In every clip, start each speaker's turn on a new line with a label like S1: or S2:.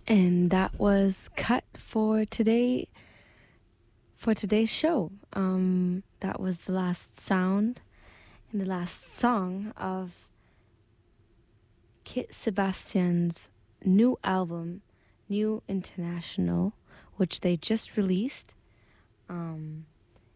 S1: And that was cut for today, for today's show. That was the last sound and the last song of Kit Sebastian's new album, New International, which they just released. And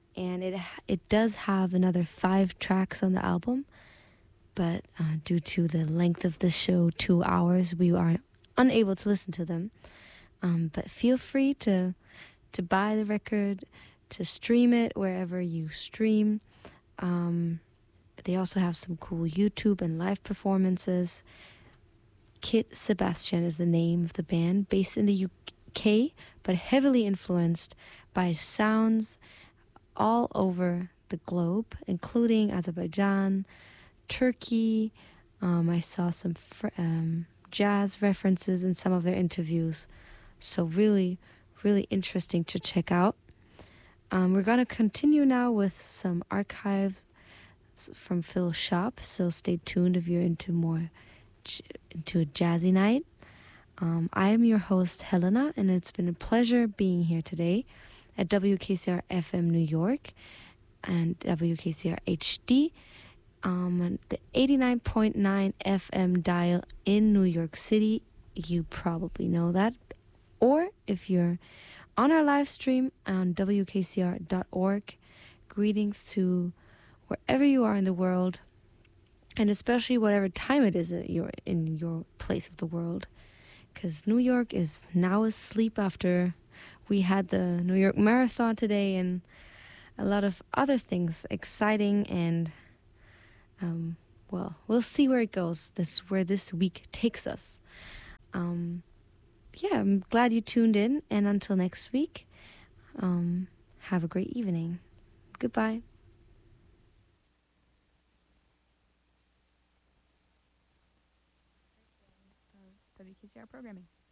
S1: it does have another 5 tracks on the album, but due to the length of the show, 2 hours, we are unable to listen to them. But feel free to buy the record, to stream it wherever you stream. They also have some cool YouTube and live performances. Kit Sebastian is the name of the band, based in the UK, but heavily influenced by sounds all over the globe, including Azerbaijan, Turkey. I saw some jazz references in some of their interviews. So really, really interesting to check out. We're going to continue now with some archives from Phil Shop, so stay tuned if you're into a jazzy night. I am your host, Helena, and it's been a pleasure being here today at WKCR FM New York and WKCR HD, the 89.9 FM dial in New York City. You probably know that. Or if you're on our live stream on WKCR.org, greetings to wherever you are in the world, and especially whatever time it is that you're in your place of the world, because New York is now asleep after we had the New York Marathon today and a lot of other things exciting, and well, we'll see where it goes, where this week takes us. Yeah, I'm glad you tuned in, and until next week, have a great evening. Goodbye.
S2: WKCR programming.